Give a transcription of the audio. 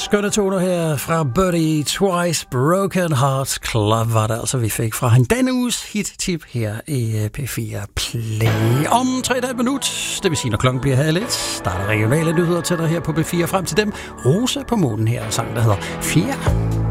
Skønne toner her fra Buddy Twice. Broken Hearts Club var det altså, vi fik fra denne uges hit-tip her i P4 Play. Om 3,5 minut, det vil sige, når klokken bliver 1:30, starter regionale nyheder til dig her på P4. Frem til dem, Rose på månen her, og sang, der hedder 4.